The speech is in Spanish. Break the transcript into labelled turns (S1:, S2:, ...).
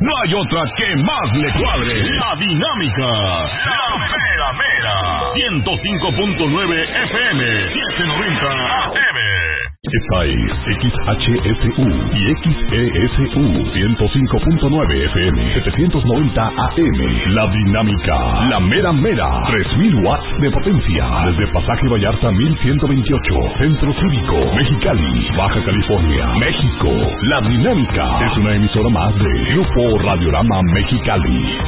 S1: no hay otra que más le cuadre. La Dinámica. La mera mera. 105.9 FM. 790 AM. Esta es XHSU y XESU 105.9 FM 790 AM. La Dinámica, la mera mera, 3000 watts de potencia. Desde Pasaje Vallarta 1128, Centro Cívico, Mexicali, Baja California, México. La Dinámica es una emisora más de Grupo Radiorama Mexicali.